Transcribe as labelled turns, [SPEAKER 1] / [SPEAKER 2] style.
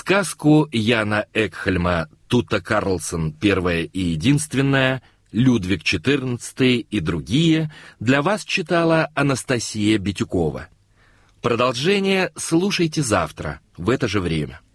[SPEAKER 1] Сказку Яна Экхельма «Тута Карлсон. Первая и единственная», «Людвиг XIV» и другие для вас читала Анастасия Битюкова. Продолжение слушайте завтра в это же время.